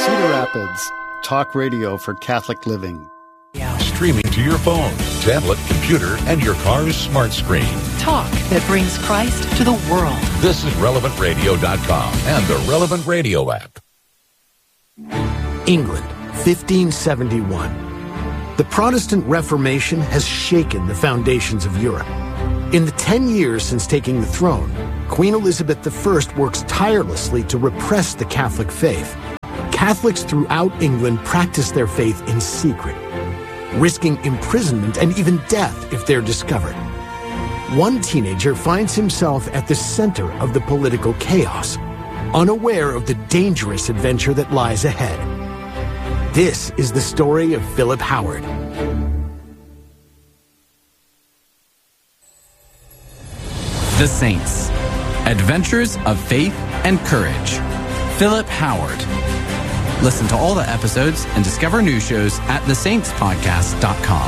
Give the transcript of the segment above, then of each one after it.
Cedar Rapids, talk radio for Catholic living. Streaming to your phone, tablet, computer, and your car's smart screen. Talk that brings Christ to the world. This is RelevantRadio.com and the Relevant Radio app. England, 1571. The Protestant Reformation has shaken the foundations of Europe. In the 10 years since taking the throne, Queen Elizabeth I works tirelessly to repress the Catholic faith. Catholics throughout England practice their faith in secret, risking imprisonment and even death if they're discovered. One teenager finds himself at the center of the political chaos, unaware of the dangerous adventure that lies ahead. This is the story of Philip Howard. The Saints. Adventures of Faith and Courage. Philip Howard. Listen to all the episodes and discover new shows at thesaintspodcast.com.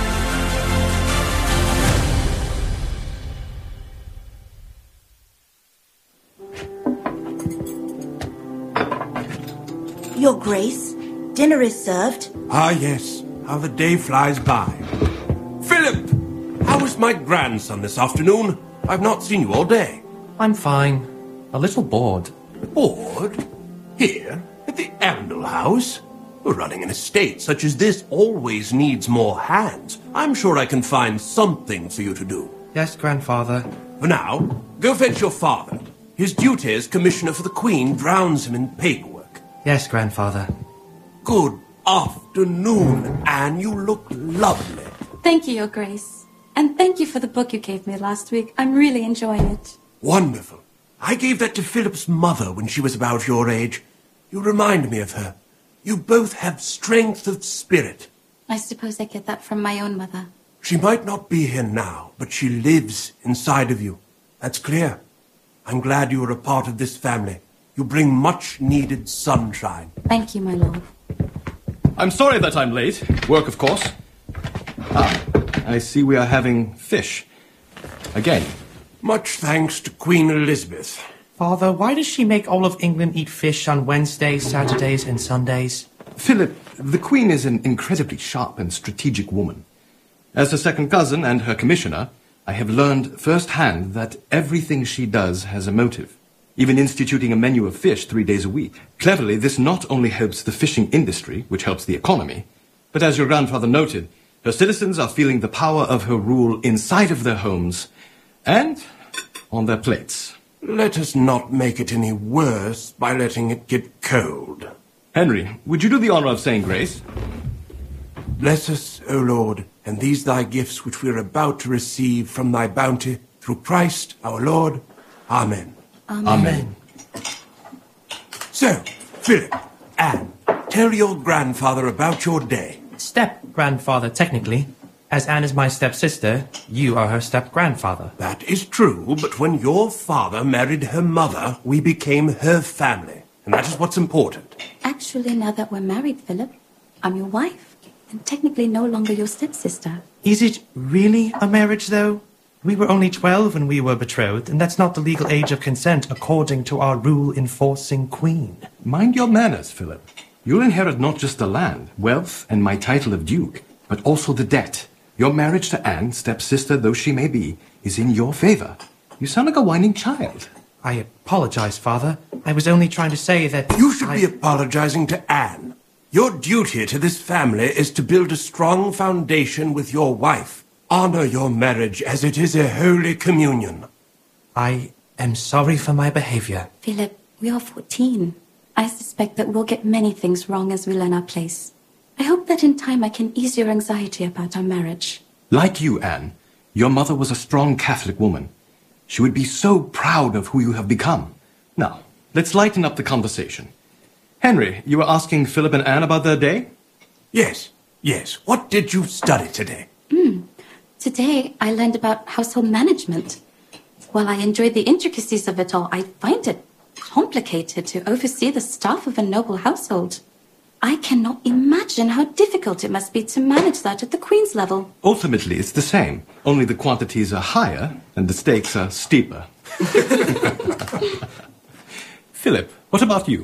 Your Grace, dinner is served. Ah, yes. How the day flies by. Philip! How was my grandson this afternoon? I've not seen you all day. I'm fine. A little bored. Bored? Here? At the Arundel House? Running an estate such as this always needs more hands. I'm sure I can find something for you to do. Yes, Grandfather. For now, go fetch your father. His duty as Commissioner for the Queen drowns him in paperwork. Yes, Grandfather. Good afternoon, Anne. You look lovely. Thank you, Your Grace. And thank you for the book you gave me last week. I'm really enjoying it. Wonderful. I gave that to Philip's mother when she was about your age. You remind me of her. You both have strength of spirit. I suppose I get that from my own mother. She might not be here now, but she lives inside of you. That's clear. I'm glad you are a part of this family. You bring much-needed sunshine. Thank you, my lord. I'm sorry that I'm late. Work, of course. I see we are having fish. Again. Much thanks to Queen Elizabeth. Father, why does she make all of England eat fish on Wednesdays, Saturdays, and Sundays? Philip, the Queen is an incredibly sharp and strategic woman. As her second cousin and her commissioner, I have learned firsthand that everything she does has a motive. Even instituting a menu of fish 3 days a week. Cleverly, this not only helps the fishing industry, which helps the economy, but as your grandfather noted, her citizens are feeling the power of her rule inside of their homes and on their plates. Let us not make it any worse by letting it get cold. Henry, would you do the honor of saying grace? Bless us, O Lord, and these thy gifts which we are about to receive from thy bounty, through Christ our Lord. Amen. Amen. So, Philip, Anne, tell your grandfather about your day. Step-grandfather, technically. As Anne is my stepsister, you are her step-grandfather. That is true, but when your father married her mother, we became her family. And that is what's important. Actually, now that we're married, Philip, I'm your wife, and technically no longer your stepsister. Is it really a marriage, though? We were only 12 when we were betrothed, and that's not the legal age of consent according to our rule-enforcing queen. Mind your manners, Philip. You'll inherit not just the land, wealth, and my title of duke, but also the debt. Your marriage to Anne, stepsister though she may be, is in your favor. You sound like a whining child. I apologize, Father. I was only trying to say that... You should be apologizing to Anne. Your duty to this family is to build a strong foundation with your wife. Honor your marriage as it is a holy communion. I am sorry for my behavior. Philip, we are 14. I suspect that we'll get many things wrong as we learn our place. I hope that in time I can ease your anxiety about our marriage. Like you, Anne, your mother was a strong Catholic woman. She would be so proud of who you have become. Now, let's lighten up the conversation. Henry, you were asking Philip and Anne about their day? Yes. What did you study today? Today, I learned about household management. While I enjoyed the intricacies of it all, I find it complicated to oversee the staff of a noble household. I cannot imagine how difficult it must be to manage that at the Queen's level. Ultimately, it's the same. Only the quantities are higher and the stakes are steeper. Philip, what about you?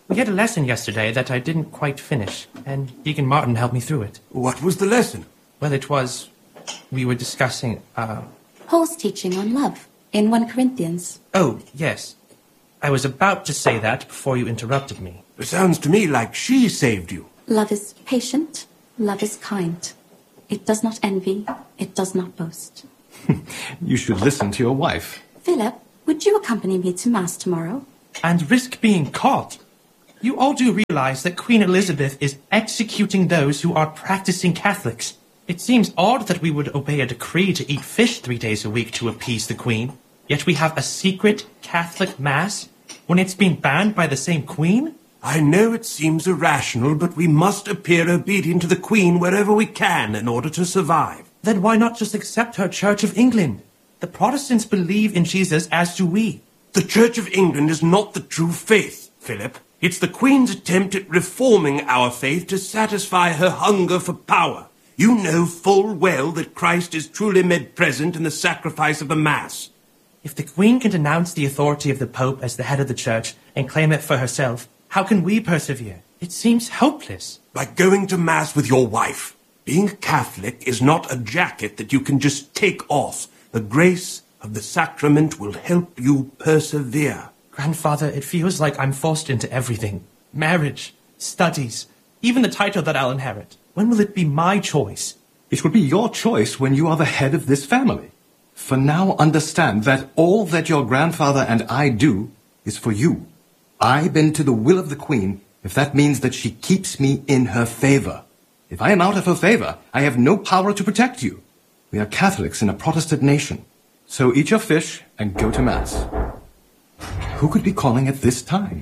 We had a lesson yesterday that I didn't quite finish, and Deacon Martin helped me through it. What was the lesson? Well, we were discussing, Paul's teaching on love in 1 Corinthians. Oh, yes. I was about to say that before you interrupted me. It sounds to me like she saved you. Love is patient. Love is kind. It does not envy. It does not boast. You should listen to your wife. Philip, would you accompany me to Mass tomorrow? And risk being caught. You all do realize that Queen Elizabeth is executing those who are practicing Catholics. It seems odd that we would obey a decree to eat fish 3 days a week to appease the Queen, yet we have a secret Catholic Mass when it's been banned by the same Queen? I know it seems irrational, but we must appear obedient to the Queen wherever we can in order to survive. Then why not just accept her Church of England? The Protestants believe in Jesus, as do we. The Church of England is not the true faith, Philip. It's the Queen's attempt at reforming our faith to satisfy her hunger for power. You know full well that Christ is truly made present in the sacrifice of the Mass. If the Queen can denounce the authority of the Pope as the head of the Church and claim it for herself, how can we persevere? It seems hopeless. By going to Mass with your wife. Being a Catholic is not a jacket that you can just take off. The grace of the sacrament will help you persevere. Grandfather, it feels like I'm forced into everything. Marriage, studies, even the title that I'll inherit. When will it be my choice? It will be your choice when you are the head of this family. For now, understand that all that your grandfather and I do is for you. I bend to the will of the Queen if that means that she keeps me in her favor. If I am out of her favor, I have no power to protect you. We are Catholics in a Protestant nation. So eat your fish and go to Mass. Who could be calling at this time?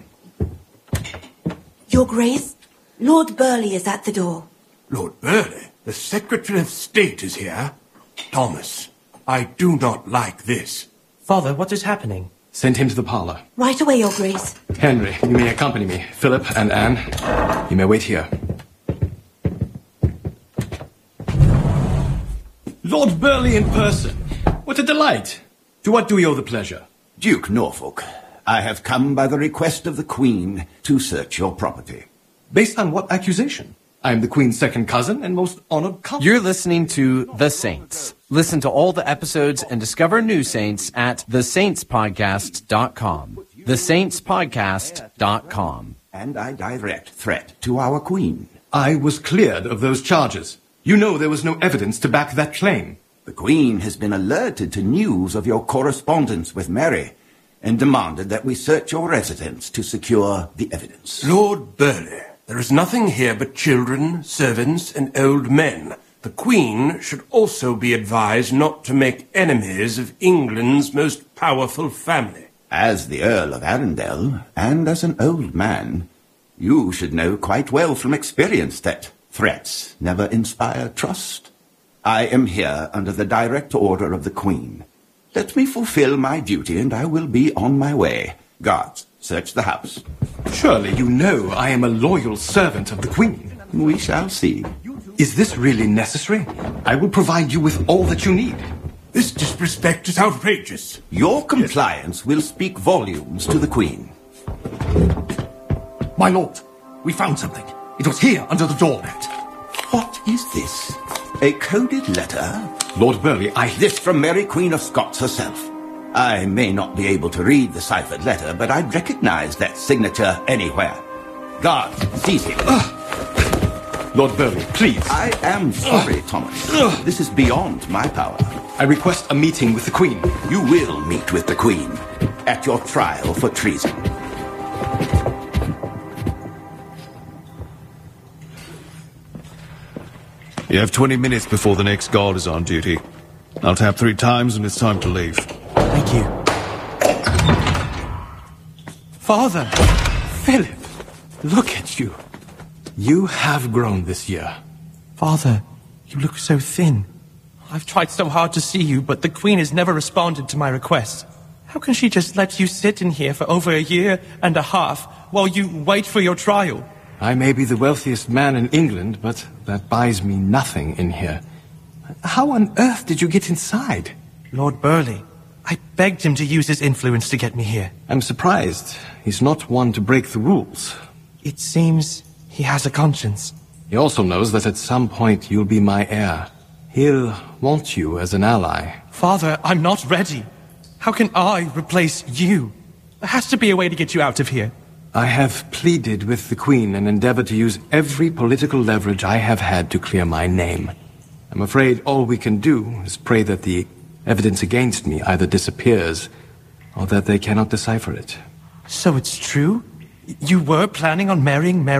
Your Grace, Lord Burleigh is at the door. Lord Burleigh? The Secretary of State is here? Thomas, I do not like this. Father, what is happening? Send him to the parlor. Right away, Your Grace. Henry, you may accompany me. Philip and Anne, you may wait here. Lord Burleigh in person. What a delight. To what do we owe the pleasure? Duke Norfolk, I have come by the request of the Queen to search your property. Based on what accusation? I am the Queen's second cousin and most honored cousin. You're listening to The Saints. Listen to all the episodes and discover new saints at thesaintspodcast.com. Thesaintspodcast.com. And I direct threat to our Queen. I was cleared of those charges. You know there was no evidence to back that claim. The Queen has been alerted to news of your correspondence with Mary and demanded that we search your residence to secure the evidence. Lord Burleigh, there is nothing here but children, servants, and old men. The Queen should also be advised not to make enemies of England's most powerful family. As the Earl of Arundel, and as an old man, you should know quite well from experience that threats never inspire trust. I am here under the direct order of the Queen. Let me fulfill my duty and I will be on my way. Guards, search the house. Surely you know I am a loyal servant of the Queen. We shall see. Is this really necessary? I will provide you with all that you need. This disrespect is outrageous. Your compliance will speak volumes to the Queen. My lord, we found something. It was here under the doormat. What is this? A coded letter? Lord Burleigh, This from Mary, Queen of Scots herself. I may not be able to read the ciphered letter, but I'd recognize that signature anywhere. Guard, seize him. Lord Burleigh, please. I am sorry, Thomas. This is beyond my power. I request a meeting with the Queen. You will meet with the Queen at your trial for treason. You have 20 minutes before the next guard is on duty. I'll tap 3 times and it's time to leave. Thank you. Father! Philip! Look at you. You have grown this year. Father, you look so thin. I've tried so hard to see you, but the Queen has never responded to my requests. How can she just let you sit in here for over 1.5 years while you wait for your trial? I may be the wealthiest man in England, but that buys me nothing in here. How on earth did you get inside? Lord Burleigh. I begged him to use his influence to get me here. I'm surprised. He's not one to break the rules. It seems he has a conscience. He also knows that at some point you'll be my heir. He'll want you as an ally. Father, I'm not ready. How can I replace you? There has to be a way to get you out of here. I have pleaded with the Queen and endeavored to use every political leverage I have had to clear my name. I'm afraid all we can do is pray that the evidence against me either disappears or that they cannot decipher it. So it's true? You were planning on marrying Mary?